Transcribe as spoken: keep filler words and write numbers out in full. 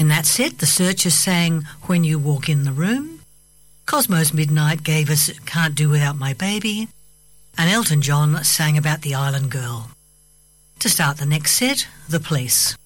In that set, the Searchers sang When You Walk in the Room, Cosmo's Midnight gave us Can't Do Without My Baby, and Elton John sang about the Island Girl. To start the next set, The Police.